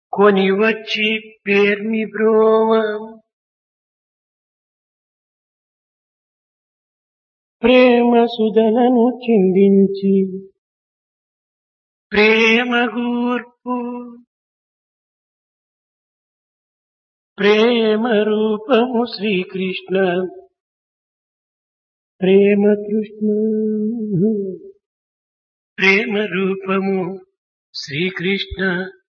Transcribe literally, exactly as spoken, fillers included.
కొని వచ్చి పేర్మి బ్రోవ ప్రేమ సుధలను చిందించి ప్రేమ గూర్పు ప్రేమ రూపము శ్రీకృష్ణ ప్రేమ కృష్ణ ప్రేమ రూపము శ్రీకృష్ణ